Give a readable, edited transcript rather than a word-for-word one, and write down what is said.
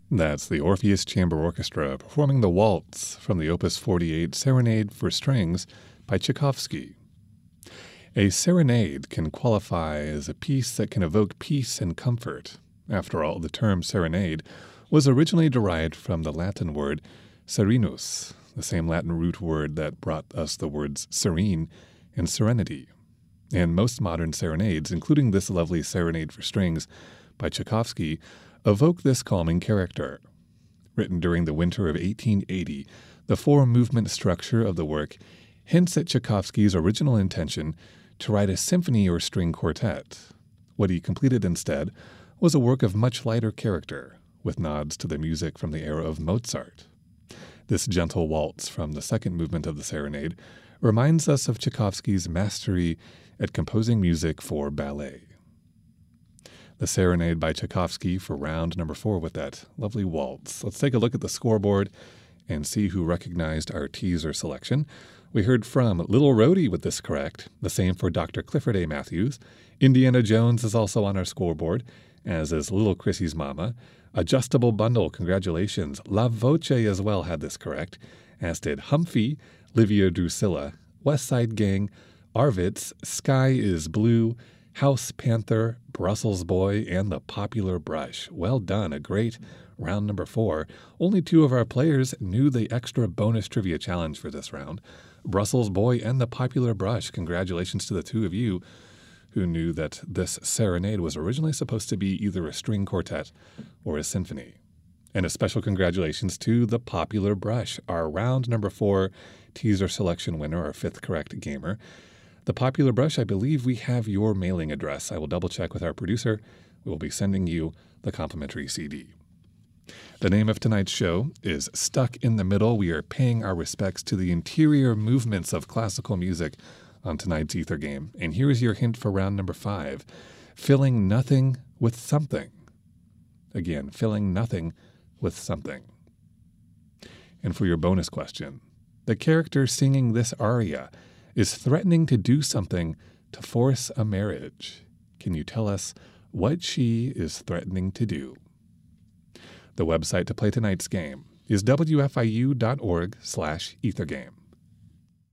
That's the Orpheus Chamber Orchestra performing the waltz from the Opus 48 Serenade for Strings by Tchaikovsky. A serenade can qualify as a piece that can evoke peace and comfort. After all, the term serenade was originally derived from the Latin word serenus, the same Latin root word that brought us the words serene and serenity. And most modern serenades, including this lovely Serenade for Strings by Tchaikovsky, evoke this calming character. Written during the winter of 1880, the four-movement structure of the work hints at Tchaikovsky's original intention to write a symphony or string quartet. What he completed instead was a work of much lighter character, with nods to the music from the era of Mozart. This gentle waltz from the second movement of the Serenade reminds us of Tchaikovsky's mastery at composing music for ballet. The Serenade by Tchaikovsky for round number 4 with that lovely waltz. Let's take a look at the scoreboard and see who recognized our teaser selection. We heard from Little Rhodey with this correct, the same for Dr. Clifford A. Matthews. Indiana Jones is also on our scoreboard, as is Little Chrissy's Mama. Adjustable Bundle, congratulations. La Voce as well had this correct, as did Humphy, Livia Drusilla, West Side Gang, Arvitz, Sky is Blue, House Panther, Brussels Boy, and The Popular Brush. Well done, a great round number 4. Only 2 of our players knew the extra bonus trivia challenge for this round. Brussels Boy and The Popular Brush. Congratulations to the 2 of you who knew that this serenade was originally supposed to be either a string quartet or a symphony. And a special congratulations to The Popular Brush, our round number 4 teaser selection winner, our 5th correct gamer. The Popular Brush, I believe we have your mailing address. I will double check with our producer. We will be sending you the complimentary CD. The name of tonight's show is Stuck in the Middle. We are paying our respects to the interior movements of classical music on tonight's Ether Game. And here is your hint for round number 5. Filling nothing with something. Again, filling nothing with something. And for your bonus question, the character singing this aria is threatening to do something to force a marriage. Can you tell us what she is threatening to do? The website to play tonight's game is wfiu.org/ethergame.